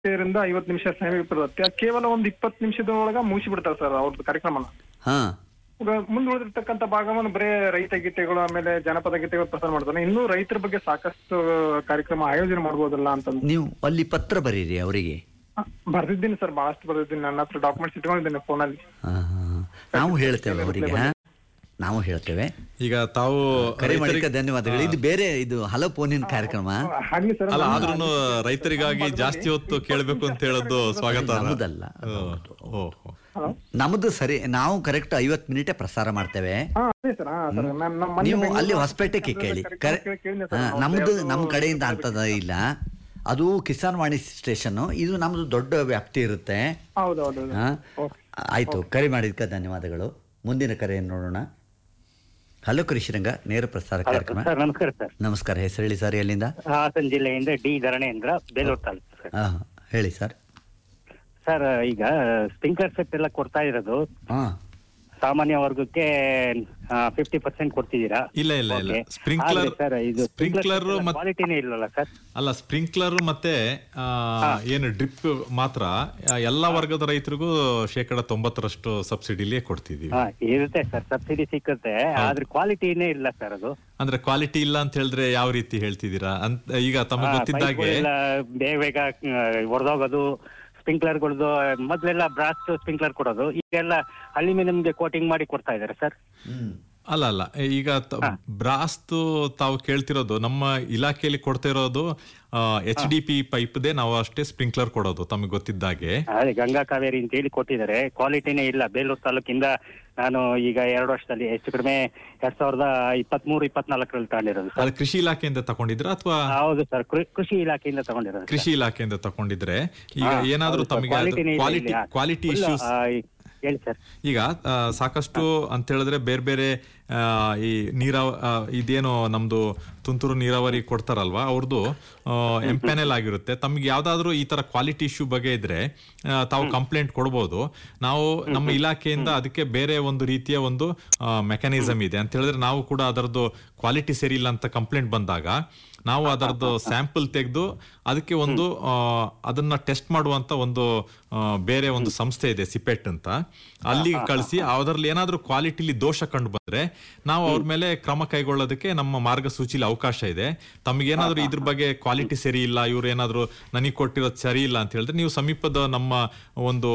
ರಿಂದ 50 ನಿಮಿಷ ಸಮಯ ಬರುತ್ತೆ. ಕೇವಲ ಒಂದು 20 ನಿಮಿಷದೊಳಗ ಮುಗಿಸಿ ಬಿಡ್ತಾರೆ ಸರ್ ಅವ್ರದ್ದು ಕಾರ್ಯಕ್ರಮನ. ಹಾ ಮುಂದುವರೆದಿರ್ತಕ್ಕಂಥ ಭಾಗವನ್ನು ಬರೇ ರೈತ ಗೀತೆಗಳು ಆಮೇಲೆ ಜನಪದ ಗೀತೆಗಳು ಪ್ರಸಾರ ಮಾಡ್ತಾನೆ. ಇನ್ನೂ ರೈತರ ಬಗ್ಗೆ ಸಾಕಷ್ಟು ಕಾರ್ಯಕ್ರಮ ಆಯೋಜನೆ ಮಾಡ್ಬೋದಲ್ಲ ಅಂತ. ನೀವು ಅಲ್ಲಿ ಪತ್ರ ಬರೀರಿ ಅವರಿಗೆ. ಬರ್ದಿದ್ದೀನಿ ಸರ್, ಬಹಳಷ್ಟು ಬರ್ದಿದ್ದೀನಿ. ನನ್ನ ಹತ್ರ ಡಾಕ್ಯುಮೆಂಟ್ಸ್ ಇಟ್ಕೊಂಡಿದ್ದೀನಿ ಫೋನಲ್ಲಿ. ನಾವು ಹೇಳ್ತೇವೆ ಅವರಿಗೆ, ನಾವು ಹೇಳ್ತೇವೆ. ಈಗ ತಾವು ಕರೆ ಮಾಡಿದ ಧನ್ಯವಾದಗಳು. ಇದು ಬೇರೆ, ಇದು ಹಲೋ ಫೋನಿನ ಕಾರ್ಯಕ್ರಮ ಅಲ್ಲ, ಆದ್ರೂ ರೈತರಿಗಾಗಿ ಜಾಸ್ತಿ ಹೊತ್ತು ಕೇಳಬೇಕು ಅಂತ ಹೇಳೋದು ಸ್ವಾಗತ. ನಮ್ಮದಲ್ಲ, ನಮ್ದು ಸರಿ. ನಾವು ಕರೆಕ್ಟ್ 50 ಮಿನಿಟೇ ಪ್ರಸಾರ ಮಾಡ್ತೇವೆ. ನೀವು ಅಲ್ಲಿ ಹೊಸಪೇಟೆಗೆ ಕೇಳಿ. ನಮ್ದು ನಮ್ಮ ಕಡೆಯಿಂದ ಅಂತದ ಇಲ್ಲ, ಅದು ಕಿಸಾನ್ ವಾಣಿ ಸ್ಟೇಷನ್. ಇದು ನಮ್ದು ದೊಡ್ಡ ವ್ಯಾಪ್ತಿ ಇರುತ್ತೆ. ಆಯ್ತು, ಕರೆ ಮಾಡಿದ್ಕ ಧನ್ಯವಾದಗಳು. ಮುಂದಿನ ಕರೆಯನ್ನು ನೋಡೋಣ. ಹಲೋ ಕೃಷಿರಂಗ ನೇರ ಪ್ರಸಾರ ಕಾರ್ಯಕ್ರಮ. ನಮಸ್ಕಾರ ಸರ್. ನಮಸ್ಕಾರ. ಹೆಸರು ಹೇಳಿ ಸರ್, ಎಲ್ಲಿಂದ? ಹಾಸನ ಜಿಲ್ಲೆಯಿಂದ ಡಿ ಧರಣೇಂದ್ರ, ಬೇಲೂರು ತಾಲೂಕು ಸರ್. ಹೇಳಿ ಸರ್. ಸರ್, ಈಗ ಸ್ಪ್ರಿಂಕ್ಲರ್ ಸೆಟ್ ಎಲ್ಲ ಕೊಡ್ತಾ ಇರೋದು ಸಾಮಾನ್ಯ ವರ್ಗಕ್ಕೆ 50% ಕೊಡ್ತಿದ್ದೀರಾ? ಇಲ್ಲ ಇಲ್ಲ ಇಲ್ಲ, ಸ್ಪ್ರಿಂಕ್ಲರ್ ಕ್ವಾಲಿಟಿನೇ ಇಲ್ಲಲ್ಲ ಸರ್? ಅಲ್ಲ, ಸ್ಪ್ರಿಂಕ್ಲರ್ ಮತ್ತೆ ಏನು ಡ್ರಿಪ್ ಮಾತ್ರ ಎಲ್ಲಾ ವರ್ಗದ ರೈತರಿಗೂ 90% ಸಬ್ಸಿಡಿಲಿಯೇ ಕೊಡ್ತಿದೀವಿ. ಇರುತ್ತೆ ಸರ್, ಸಬ್ಸಿಡಿ ಸಿಕ್ಕುತ್ತೆ, ಆದ್ರೆ ಕ್ವಾಲಿಟಿನೇ ಇಲ್ಲ ಸರ್. ಅದು ಅಂದ್ರೆ ಕ್ವಾಲಿಟಿ ಇಲ್ಲ ಅಂತ ಹೇಳಿದ್ರೆ ಯಾವ ರೀತಿ ಹೇಳ್ತಿದ್ದೀರಾ ಅಂತ? ಈಗ ತಮಗೆ ಗೊತ್ತಿದ್ದಾಗೆ ಬೇಗ ಬೇಗ ಹೊಡೆದೋಗೋದು ಸ್ಪ್ರಿಂಕ್ಲರ್ಗಳದ್ದು. ಮೊದ್ಲೆಲ್ಲ ಬ್ರಾಸ್ ಸ್ಪ್ರಿಂಕ್ಲರ್ ಕೊಡೋದು, ಈಗೆಲ್ಲ ಅಲ್ಯೂಮಿನಿಯಂಗೆ ಕೋಟಿಂಗ್ ಮಾಡಿ ಕೊಡ್ತಾ ಇದಾರೆ ಸರ್. ಅಲ್ಲ ಅಲ್ಲ, ಈಗ ಬ್ರಾಸ್ತು ತಾವು ಕೇಳ್ತಿರೋದು, ನಮ್ಮ ಇಲಾಖೆಯಲ್ಲಿ ಕೊಡ್ತಾ ಇರೋದು HDP ಪೈಪ್ದೇ ನಾವು ಅಷ್ಟೇ ಸ್ಪ್ರಿಂಕ್ಲರ್ ಕೊಡೋದು, ತಮಗೆ ಗೊತ್ತಿದ್ದಾಗೆ. ಅದೇ ಗಂಗಾ ಕಾವೇರಿ ಅಂತ ಹೇಳಿ ಕೊಟ್ಟಿದ್ದಾರೆ, ಕ್ವಾಲಿಟಿನೇ ಇಲ್ಲ. ಬೇಲೂರು ತಾಲೂಕಿಂದ ನಾನು ಈಗ 2 ವರ್ಷದಲ್ಲಿ ಹೆಚ್ಚು ಕಡಿಮೆ 2023-24 ತಗೊಂಡಿರೋದು ಸರ್. ಕೃಷಿ ಇಲಾಖೆಯಿಂದ ತಗೊಂಡಿದ್ರ ಅಥವಾ? ಹೌದು ಸರ್, ಕೃಷಿ ಇಲಾಖೆಯಿಂದ ತಗೊಂಡಿರೋದು. ಕೃಷಿ ಇಲಾಖೆಯಿಂದ ತಗೊಂಡಿದ್ರೆ ಈಗ ಏನಾದ್ರೂ ತಮಗೆ ಕ್ವಾಲಿಟಿ ಇಶ್ಯೂಸ್ ಹೇಳಿ ಸರ್. ಈಗ ಸಾಕಷ್ಟು ಅಂತ ಹೇಳಿದ್ರೆ ಬೇರೆ ಬೇರೆ ಈ ಇದೇನು ನಮ್ದು ತುಂತುರು ನೀರಾವರಿ ಕೊಡ್ತಾರಲ್ವಾ, ಅವ್ರದ್ದು ಎಂಪ್ಯಾನೆಲ್ ಆಗಿರುತ್ತೆ. ತಮ್ಗೆ ಯಾವ್ದಾದ್ರು ಈ ತರ ಕ್ವಾಲಿಟಿ ಇಶ್ಯೂ ಬಗ್ಗೆ ಇದ್ರೆ ತಾವು ಕಂಪ್ಲೇಂಟ್ ಕೊಡ್ಬೋದು. ನಾವು ನಮ್ಮ ಇಲಾಖೆಯಿಂದ ಅದಕ್ಕೆ ಬೇರೆ ಒಂದು ರೀತಿಯ ಒಂದು ಮೆಕ್ಯಾನಿಸಮ್ ಇದೆ ಅಂತ ಹೇಳಿದ್ರೆ, ನಾವು ಕೂಡ ಅದರದ್ದು ಕ್ವಾಲಿಟಿ ಸರಿ ಇಲ್ಲ ಅಂತ ಕಂಪ್ಲೇಂಟ್ ಬಂದಾಗ ನಾವು ಅದರದ್ದು ಸ್ಯಾಂಪಲ್ ತೆಗೆದು ಅದಕ್ಕೆ ಒಂದು ಅದನ್ನ ಟೆಸ್ಟ್ ಮಾಡುವಂತ ಒಂದು ಬೇರೆ ಒಂದು ಸಂಸ್ಥೆ ಇದೆ, ಸಿಪೆಟ್ ಅಂತ, ಅಲ್ಲಿ ಕಳಿಸಿ ಅದರಲ್ಲಿ ಏನಾದ್ರೂ ಕ್ವಾಲಿಟಿಲಿ ದೋಷ ಕಂಡು ಬಂದ್ರೆ ನಾವು ಅವ್ರ ಮೇಲೆ ಕ್ರಮ ಕೈಗೊಳ್ಳೋದಕ್ಕೆ ನಮ್ಮ ಮಾರ್ಗಸೂಚಿಲಿ ಅವಕಾಶ ಇದೆ. ತಮಗೇನಾದ್ರೂ ಇದ್ರ ಬಗ್ಗೆ ಕ್ವಾಲಿಟಿ ಸರಿ ಇಲ್ಲ, ಇವ್ರು ಏನಾದ್ರು ನನಗೆ ಕೊಟ್ಟಿರೋದು ಸರಿ ಇಲ್ಲ ಅಂತ ಹೇಳಿದ್ರೆ ನೀವು ಸಮೀಪದ ನಮ್ಮ ಒಂದು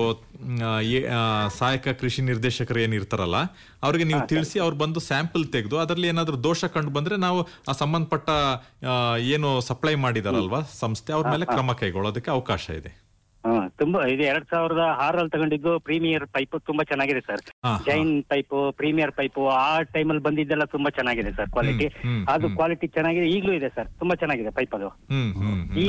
ಸಹಾಯಕ ಕೃಷಿ ನಿರ್ದೇಶಕರು ಏನಿರ್ತಾರಲ್ಲ ಅವ್ರಿಗೆ ನೀವು ತಿಳಿಸಿ, ಅವ್ರು ಬಂದು ಸ್ಯಾಂಪಲ್ ತೆಗೆದು ಅದರಲ್ಲಿ ಏನಾದ್ರು ದೋಷ ಕಂಡು ಬಂದ್ರೆ ನಾವು ಆ ಸಂಬಂಧಪಟ್ಟ ಏನು ಸಪ್ಲೈ ಮಾಡಿದಾರಲ್ವಾ ಸಂಸ್ಥೆ, ಅವ್ರ ಮೇಲೆ ಕ್ರಮ ಕೈಗೊಳ್ಳೋದಕ್ಕೆ ಅವಕಾಶ ಇದೆ. ತುಂಬಾ ಇದು 2006 ತಗೊಂಡಿದ್ದು ಪ್ರೀಮಿಯರ್ ಪೈಪ್ ತುಂಬಾ ಚೆನ್ನಾಗಿದೆ sir. Jain pipe, premier pipe ಆ ಟೈಮಲ್ಲಿ ಬಂದಿದ್ದೆಲ್ಲ ತುಂಬಾ ಚೆನ್ನಾಗಿದೆ ಸರ್. ಕ್ವಾಲಿಟಿ ಅದು ಕ್ವಾಲಿಟಿ ಚೆನ್ನಾಗಿದೆ, ಈಗಲೂ ಇದೆ ಸರ್, ತುಂಬಾ ಚೆನ್ನಾಗಿದೆ ಪೈಪ್ ಅದು. ಈಗ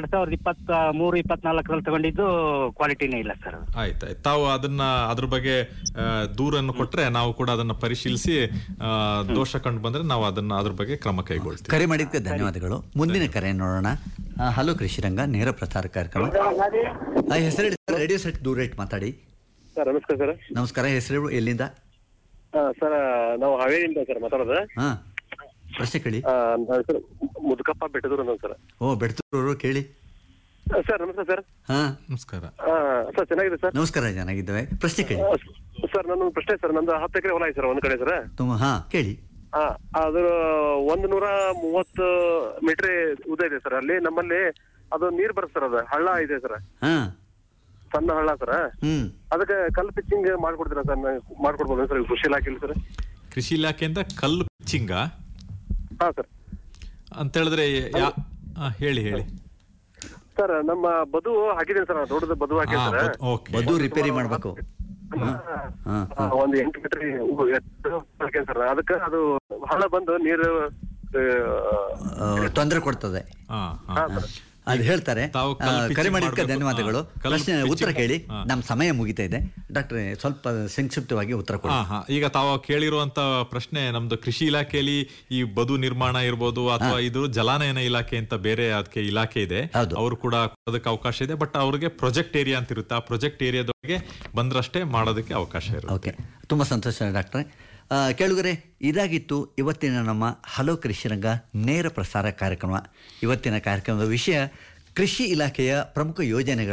2023-24 ತಗೊಂಡಿದ್ದು ಕ್ವಾಲಿಟಿನೇ ಇಲ್ಲ ಸರ್. ಆಯ್ತಾಯ್ತು, ತಾವು ಅದನ್ನ ಅದ್ರ ಬಗ್ಗೆ ದೂರನ್ನು ಕೊಟ್ರೆ ನಾವು ಕೂಡ ಅದನ್ನ ಪರಿಶೀಲಿಸಿ ದೋಷ ಕಂಡು ಬಂದ್ರೆ ನಾವು ಅದನ್ನ ಅದ್ರ ಬಗ್ಗೆ ಕ್ರಮ ಕೈಗೊಳ್ತೀವಿ. ಕರೆ ಮಾಡಿದ್ದಕ್ಕೆ ಧನ್ಯವಾದಗಳು. ಮುಂದಿನ ಕರೆ ನೋಡೋಣ. ಹಲೋ ಕೃಷಿರಂಗ ನೇರ ಪ್ರಸಾರ ಕಾರ್ಯಕ್ರಮ. ಹೆಸರು ಹೇಳಿ ಸರ್, ರೇಡಿಯೋ ಸೆಟ್ ದೂರ ಇಟ್ಟು ಮಾತಾಡಿ. ಸರ್ ನಮಸ್ಕಾರ ಸರ್. ನಮಸ್ಕಾರ. ಹೆಸರು ಎಲ್ಲಿಂದ? ಸರ್ ನಾವು ಹಾವೇರಿಯಿಂದ ಸರ್ ಮಾತಾಡೋದು. ಪ್ರಶ್ನೆ ಕೇಳಿ. ಸರ್ ಮುದುಕಪ್ಪ ಬೆಟ್ಟದೂರು ಅಂತ ಸರ್. ಓ, ಬೆಟ್ಟದೂರು, ಕೇಳಿ ಸರ್. ನಮಸ್ಕಾರ ಸರ್. ನಮಸ್ಕಾರ ಸರ್, ಚೆನ್ನಾಗಿದೆ ಸರ್. ನಮಸ್ಕಾರ, ಚೆನ್ನಾಗಿದ್ದೇವೆ. ಪ್ರಶ್ನೆ ಕೇಳಿ ಸರ್. ನನ್ನ ಪ್ರಶ್ನೆ ಸರ್, ನಂದು 10 ಎಕರೆ ಹೊಲ ಇದೆ ಸರ್ ಒಂದ್ ಕಡೆ ಸರ್. ಕೇಳಿ. ಅದು 130 ಮೀಟರ್ ಉದ್ದ ಇದೆ ಸರ್. ಅಲ್ಲಿ ನಮ್ಮಲ್ಲಿ ಅದು ನೀರ್ ಬರುತ್ತೆ ಸರ್, ಅದು ಹಳ್ಳ ಇದೆ ಸರ್, ಸಣ್ಣ ಹಳ್ಳ ಸರ್. ಅದಕ್ಕೆ ಕಲ್ಲು ಪಿಚ್ಚಿಂಗ್ ಮಾಡ್ಕೊಡ್ತೀರಾ ಸರ್? ಮಾಡ್ಕೊಡ್ಬೋದು ಸರ್ ಕೃಷಿ ಇಲಾಖೆಯಲ್ಲಿ ಸರ್? ಕೃಷಿ ಇಲಾಖೆಯಿಂದ ಕಲ್ಲು ಪಿಚ್ಚಿಂಗ್? ಹಾ ಸರ್. ಅಂತ ಹೇಳಿದ್ರೆ ಹೇಳಿ ಹೇಳಿ ಸರ್. ನಮ್ಮ ಬದು ಹಾಕಿದ್ದೇನೆ ಸರ್, ದೊಡ್ಡದು ಬದು ಹಾಕಿದ್ರೆ ಬದು ರಿಪೇರಿ ಮಾಡ್ಬೇಕು. 1 8 ಮೀಟರ್ ಸರ್. ಅದಕ್ಕೆ ಅದು ಹಳ್ಳ ಬಂದು ನೀರು ತೊಂದರೆ ಕೊಡ್ತದೆ. ಅದು ಹೇಳ್ತಾರೆ. ಕರೆ ಮಾಡಿದ್ದಕ್ಕೆ ಧನ್ಯವಾದಗಳು. ಪ್ರಶ್ನೆ ಉತ್ತರ ಕೇಳಿ, ನಮ್ಮ ಸಮಯ ಮುಗಿತಾ ಇದೆ. ಡಾಕ್ಟ್ರೆ, ಸ್ವಲ್ಪ ಸಂಕ್ಷಿಪ್ತವಾಗಿ ಉತ್ತರ ಕೊಡಿ. ಈಗ ತಾವು ಕೇಳಿರುವಂತ ಪ್ರಶ್ನೆ, ನಮ್ದು ಕೃಷಿ ಇಲಾಖೆಯಲ್ಲಿ ಈ ಬದು ನಿರ್ಮಾಣ ಇರ್ಬೋದು ಅಥವಾ ಇದು ಜಲಾನಯನ ಇಲಾಖೆ ಅಂತ ಬೇರೆ ಅದಕ್ಕೆ ಇಲಾಖೆ ಇದೆ, ಅವರು ಕೂಡ ಕೊಡೋದಕ್ಕೆ ಅವಕಾಶ ಇದೆ. ಬಟ್ ಅವ್ರಿಗೆ ಪ್ರಾಜೆಕ್ಟ್ ಏರಿಯಾ ಅಂತ ಇರುತ್ತೆ, ಆ ಪ್ರಾಜೆಕ್ಟ್ ಏರಿಯಾದೊಳಗೆ ಬಂದ್ರಷ್ಟೇ ಮಾಡೋದಕ್ಕೆ ಅವಕಾಶ ಇರುತ್ತೆ. ತುಂಬಾ ಸಂತೋಷ ಡಾಕ್ಟ್ರೆ. ಕೇಳುಗರೆ, ಇದಾಗಿತ್ತು ಇವತ್ತಿನ ನಮ್ಮ ಹಲೋ ಕೃಷಿರಂಗ ನೇರ ಪ್ರಸಾರ ಕಾರ್ಯಕ್ರಮ. ಇವತ್ತಿನ ಕಾರ್ಯಕ್ರಮದ ವಿಷಯ ಕೃಷಿ ಇಲಾಖೆಯ ಪ್ರಮುಖ ಯೋಜನೆಗಳ